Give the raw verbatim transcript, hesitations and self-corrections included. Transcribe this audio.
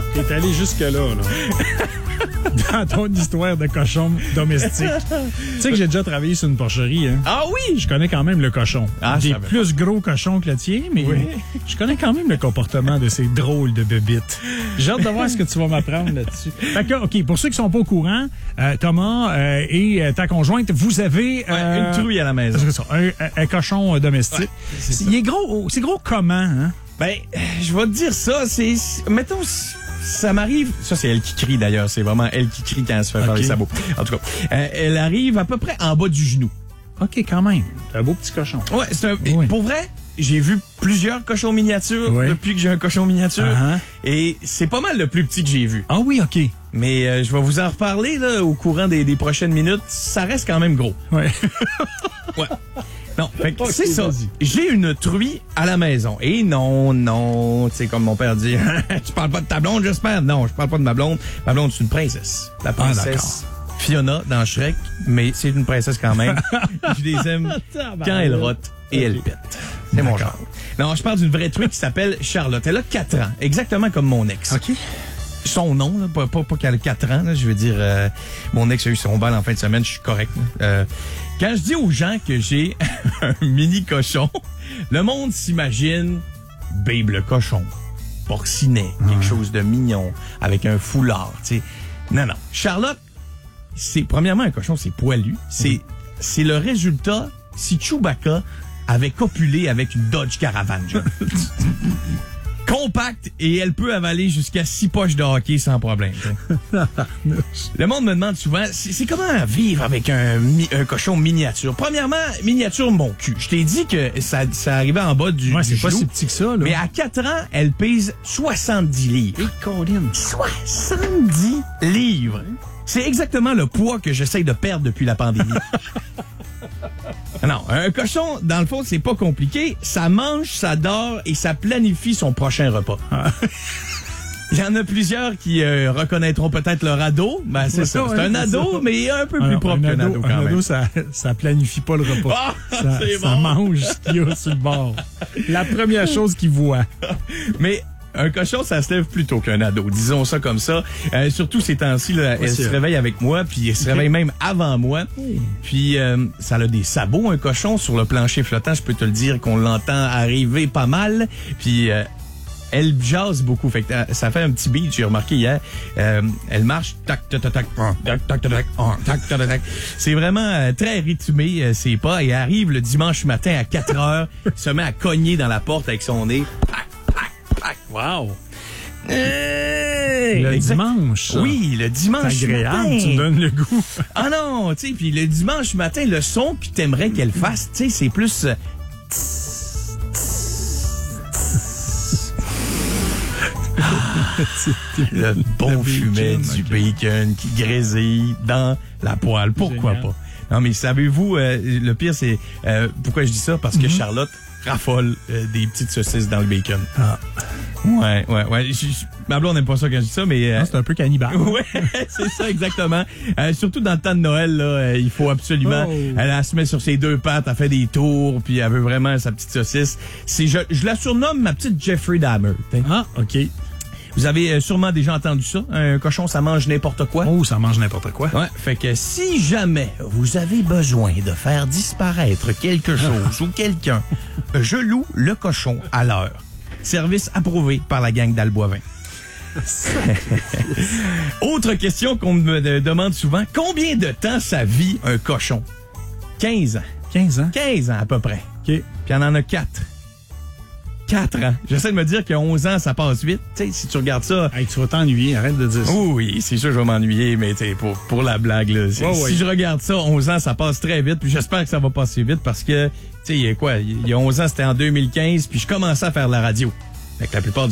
T'es allé jusque-là, là. Dans ton histoire de cochon domestique. Tu sais que j'ai déjà travaillé sur une porcherie, hein? Ah oui? Je connais quand même le cochon. Ah, Des savais plus gros cochons que le tien, mais Oui. je connais quand même le comportement de ces drôles de bébites. J'ai hâte de voir ce que tu vas m'apprendre là-dessus. Fait que, OK, pour ceux qui sont pas au courant, euh, Thomas euh, et euh, ta conjointe, vous avez... Euh, Ouais, une trouille à la maison. c'est ça, un, un, un cochon euh, domestique. Ouais, c'est ça. Il est gros, c'est gros comment, hein? Ben, je vais te dire ça, c'est... Mettons, ça m'arrive... Ça, c'est elle qui crie, d'ailleurs. C'est vraiment elle qui crie quand elle se fait faire Okay. les sabots. En tout cas, euh, elle arrive à peu près en bas du genou. OK, quand même. C'est un beau petit cochon. Ouais, c'est un... Oui. Pour vrai, j'ai vu plusieurs cochons miniatures Oui. depuis que j'ai un cochon miniature. Uh-huh. Et c'est pas mal le plus petit que j'ai vu. Ah oui, OK. Mais euh, je vais vous en reparler là, au courant des, des prochaines minutes. Ça reste quand même gros. Ouais. Ouais. Non, fait que Ok, c'est ça. vas-y. J'ai une truie à la maison. Et non, non, tu sais, comme mon père dit, tu parles pas de ta blonde, j'espère? Non, je parle pas de ma blonde. Ma blonde, c'est une princesse. La princesse Fiona dans Shrek, mais c'est une princesse quand même. Je les aime quand elle rote et elle pète. C'est mon genre. Non, je parle d'une vraie truie qui s'appelle Charlotte. Elle a quatre ans, exactement comme mon ex. OK. Son nom, là, pas, pas, pas qu'elle a quatre ans, là, je veux dire, euh, mon ex a eu son bal en fin de semaine, je suis correct. Là. Euh, quand je dis aux gens que j'ai un mini cochon, le monde s'imagine Babe le cochon, porcinet, quelque chose de mignon, avec un foulard, tu sais. Non, non. Charlotte, c'est, premièrement, un cochon, c'est poilu. C'est, c'est le résultat si Chewbacca avait copulé avec une Dodge Caravan, genre. Compacte et elle peut avaler jusqu'à six poches de hockey sans problème. Le monde me demande souvent, c'est, c'est comment vivre avec un, mi- un cochon miniature. Premièrement, miniature mon cul. Je t'ai dit que ça, ça arrivait en bas du, Ouais, du c'est pas genou, si petit que ça, là. mais à quatre ans, elle pèse soixante-dix livres. Et Colin. soixante-dix livres. C'est exactement le poids que j'essaye de perdre depuis la pandémie. Non, un cochon, dans le fond, c'est pas compliqué. Ça mange, ça dort et ça planifie son prochain repas. Il y en a plusieurs qui euh, reconnaîtront peut-être leur ado. Ben, c'est Ouais, ça. ouais, C'est un c'est ado, ça. mais un peu plus Alors, propre un qu'un ado, ado, quand un même. ado, ça, ça planifie pas le repas. Ah, ça, c'est ça bon. mange ce qu'il y a sur le bord. La première chose qu'il voit. Mais un cochon, ça se lève plus tôt qu'un ado. Disons ça comme ça. Euh, surtout ces temps-ci, là, elle c'est se vrai. réveille avec moi, puis elle se réveille même avant moi. Puis euh, ça a des sabots, un cochon, sur le plancher flottant. Je peux te le dire qu'on l'entend arriver pas mal. Puis euh, elle jase beaucoup. Fait que euh, ça fait un petit beat, j'ai remarqué hier. Euh, elle marche tac tac tac tac tac tac tac tac tac tac tac. C'est vraiment euh, très rythmé, euh, ses pas. Et elle arrive le dimanche matin à quatre heures, se met à cogner dans la porte avec son nez. Pac, pac, pac. Wow. Hey, Le exact- dimanche. ça. Oui, le dimanche C'est agréable, matin. tu me donnes le goût. Ah non, tu sais, puis le dimanche matin, le son que t'aimerais qu'elle fasse, tu sais, c'est plus... euh, le bon Le fumet bacon, du ok. bacon qui grésille dans la poêle. Pourquoi Génial. pas? Non, mais savez-vous, euh, le pire, c'est... euh, pourquoi je dis ça? Parce que Mhm. Charlotte raffole euh, des petites saucisses dans le bacon. Ah. Ouais, ouais, ouais. J- j- Ma blonde n'aime pas ça quand je dis ça, mais... euh, Non, c'est un peu cannibale. Ouais, c'est ça exactement. Euh, surtout dans le temps de Noël, là, euh, il faut absolument. Oh. Elle, elle se met sur ses deux pattes, elle fait des tours, puis elle veut vraiment sa petite saucisse. C'est, je, je la surnomme ma petite Jeffrey Dahmer. t'sais. Ah, OK. Vous avez euh, sûrement déjà entendu ça. Un cochon, ça mange n'importe quoi. Oh, ça mange n'importe quoi. Ouais, fait que si jamais vous avez besoin de faire disparaître quelque chose ou quelqu'un, je loue le cochon à l'heure. Service approuvé par la gang d'Alboivin. Autre question qu'on me de- demande souvent, combien de temps ça vit un cochon? quinze ans. quinze ans. quinze ans à peu près. OK. Puis il y en a quatre. quatre ans. J'essaie de me dire que onze ans, ça passe vite. Tu sais, si tu regardes ça... Hey, tu vas t'ennuyer, arrête de dire ça. Oui, oui, c'est sûr que je vais m'ennuyer, mais t'sais, pour, pour la blague, là, c'est- Ouais, si ouais. je regarde ça, onze ans, ça passe très vite, puis j'espère que ça va passer vite parce que, tu sais, il y a quoi, il y a onze ans, c'était en deux mille quinze, puis je commençais à faire de la radio. Fait que la plupart du